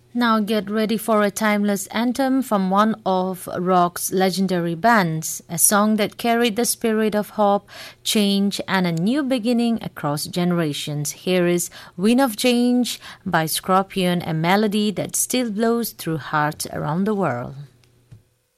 Now get ready for a timeless anthem from one of rock's legendary bands, a song that carried the spirit of hope, change, and a new beginning across generations. Here is Wind of Change by Scorpion, a melody that still blows through hearts around the world.